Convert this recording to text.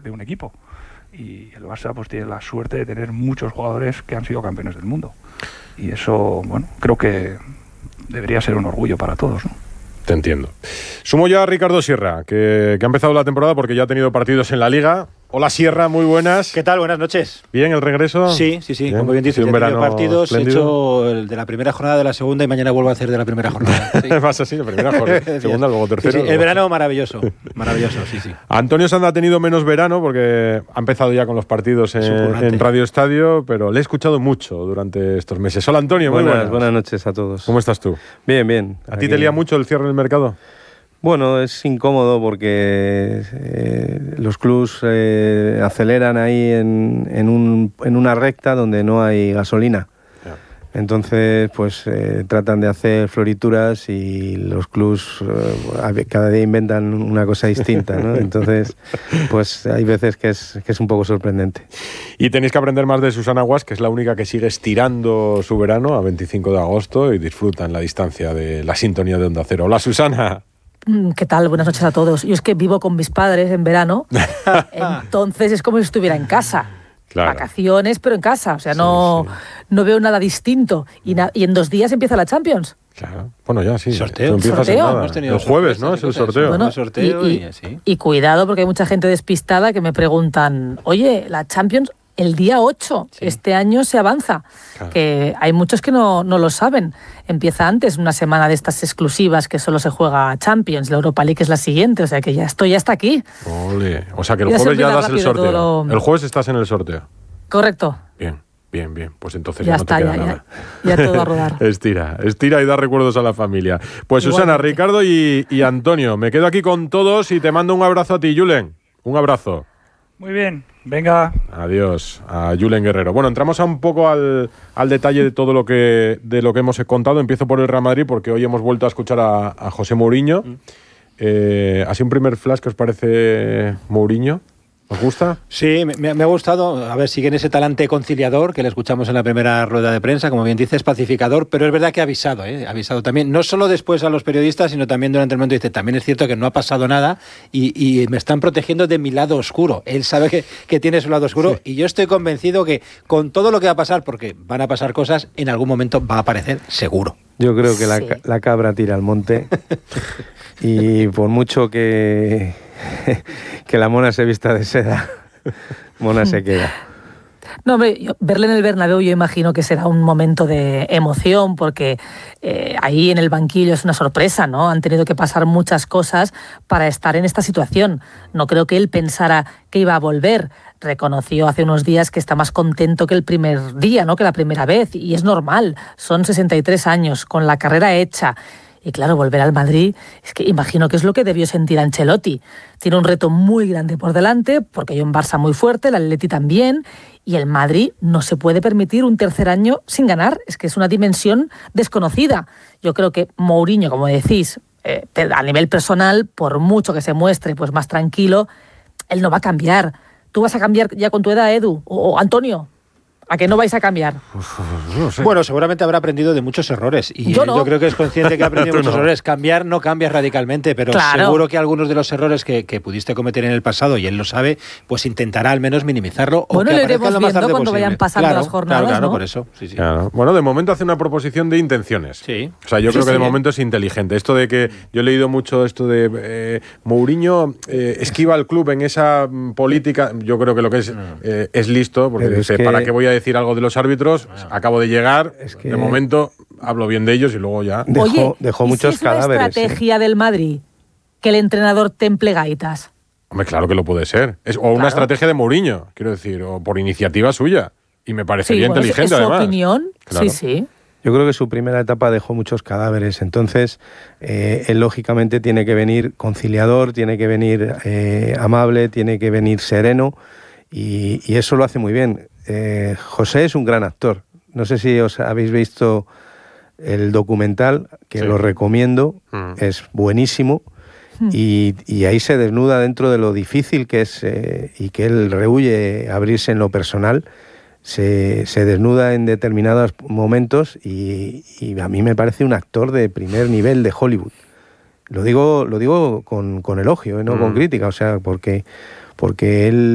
de un equipo. Y el Barça pues tiene la suerte de tener muchos jugadores que han sido campeones del mundo. Y eso, bueno, creo que debería ser un orgullo para todos, ¿no? Te entiendo. Sumo ya a Ricardo Sierra, que ha empezado la temporada porque ya ha tenido partidos en la Liga. Hola Sierra, muy buenas. ¿Qué tal? Buenas noches. ¿Bien el regreso? Sí. Bien. Como bien dices, un he tenido partidos, espléndido. he hecho el de la primera jornada, de la segunda y mañana vuelvo a hacer de la primera jornada. Sí. Vas así, la primera jornada, segunda, luego tercera. Sí, el verano maravilloso, sí. Antonio Sanda ha tenido menos verano porque ha empezado ya con los partidos en Radio Estadio, pero le he escuchado mucho durante estos meses. Hola Antonio, muy buenas. Buenas noches a todos. ¿Cómo estás tú? Bien. ¿A ti te lía mucho el cierre del mercado? Bueno, es incómodo porque los clubs aceleran ahí en una recta donde no hay gasolina. Yeah. Entonces, pues tratan de hacer florituras y los clubs cada día inventan una cosa distinta, ¿no? Entonces, pues hay veces que es un poco sorprendente. Y tenéis que aprender más de Susana Guas, que es la única que sigue estirando su verano a 25 de agosto y disfruta en la distancia de la sintonía de Onda Cero. Hola Susana. ¿Qué tal? Buenas noches a todos. Yo es que vivo con mis padres en verano, entonces es como si estuviera en casa. Claro. Vacaciones, pero en casa. O sea, no veo nada distinto. Y en 2 días empieza la Champions. Claro. Bueno, ya sí. ¿Sorteo? El jueves, ¿no? Es el sorteo. Bueno, y cuidado, porque hay mucha gente despistada que me preguntan, oye, la Champions el día 8, este año se avanza. Claro. Que hay muchos que no lo saben. Empieza antes, una semana de estas exclusivas que solo se juega Champions, la Europa League es la siguiente, o sea que ya está aquí. Ole. O sea que el jueves ya das el sorteo. El jueves estás en el sorteo. Correcto. Bien. Pues entonces ya no está, te queda nada. Ya todo a rodar. Estira y da recuerdos a la familia. Pues Susana, igualmente. Ricardo y Antonio, me quedo aquí con todos y te mando un abrazo a ti, Julen. Un abrazo. Muy bien, venga. Adiós a Julen Guerrero. Bueno, entramos un poco al detalle de todo lo que hemos contado. Empiezo por el Real Madrid porque hoy hemos vuelto a escuchar a José Mourinho. ¿Así un primer flash que os parece Mourinho? ¿Os gusta? Sí, me ha gustado. A ver, sigue en ese talante conciliador que le escuchamos en la primera rueda de prensa, como bien dices, pacificador, pero es verdad que ha avisado también, no solo después a los periodistas, sino también durante el momento. Dice, también es cierto que no ha pasado nada y me están protegiendo de mi lado oscuro. Él sabe que tiene su lado oscuro y yo estoy convencido que con todo lo que va a pasar, porque van a pasar cosas, en algún momento va a aparecer seguro. Yo creo que la cabra tira al monte y por mucho que la mona se vista de seda, mona se queda. No, hombre, verle en el Bernabéu yo imagino que será un momento de emoción porque ahí en el banquillo es una sorpresa, ¿no? Han tenido que pasar muchas cosas para estar en esta situación. No creo que él pensara que iba a volver. Reconoció hace unos días que está más contento que el primer día, ¿no? Que la primera vez. Y es normal, son 63 años, con la carrera hecha. Y claro, volver al Madrid, es que imagino que es lo que debió sentir Ancelotti. Tiene un reto muy grande por delante, porque hay un Barça muy fuerte, el Atleti también, y el Madrid no se puede permitir un tercer año sin ganar. Es que es una dimensión desconocida. Yo creo que Mourinho, como decís, a nivel personal, por mucho que se muestre pues más tranquilo, él no va a cambiar. ¿Tú vas a cambiar ya con tu edad, Edu? ¿O Antonio? ¿A qué no vais a cambiar? No sé. Bueno, seguramente habrá aprendido de muchos errores. Y yo creo que es consciente que ha aprendido muchos errores. Cambiar no cambias radicalmente, pero seguro que algunos de los errores que pudiste cometer en el pasado, y él lo sabe, pues intentará al menos minimizarlo. Bueno, o que lo iremos lo más viendo tarde cuando posible. vayan pasando las jornadas, Claro, ¿no? por eso. Sí. Claro. Bueno, de momento hace una proposición de intenciones. Sí. O sea, yo creo que de momento es inteligente. Esto de que yo he leído mucho esto de Mourinho esquiva al club en esa política. Yo creo que lo que es listo, porque dice, ¿para qué voy a decir algo de los árbitros? Acabo de llegar, de momento hablo bien de ellos y luego ya... Dejó muchos cadáveres. ¿Es una estrategia del Madrid que el entrenador temple gaitas? Hombre, claro que lo puede ser. Una estrategia de Mourinho, quiero decir, o por iniciativa suya. Y me parecería inteligente, ¿es además. ¿Es su opinión? Claro. Sí. Yo creo que su primera etapa dejó muchos cadáveres, entonces él lógicamente tiene que venir conciliador, tiene que venir amable, tiene que venir sereno y eso lo hace muy bien. José es un gran actor. No sé si os habéis visto el documental, que lo recomiendo, es buenísimo y ahí se desnuda dentro de lo difícil que es y que él rehúye abrirse en lo personal. Se desnuda en determinados momentos y a mí me parece un actor de primer nivel de Hollywood. Lo digo con elogio, no con crítica, o sea, porque él